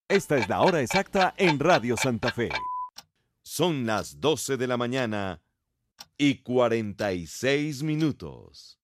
Esta es la hora exacta en Radio Santa Fe. Son las 12 de la mañana y 46 minutos.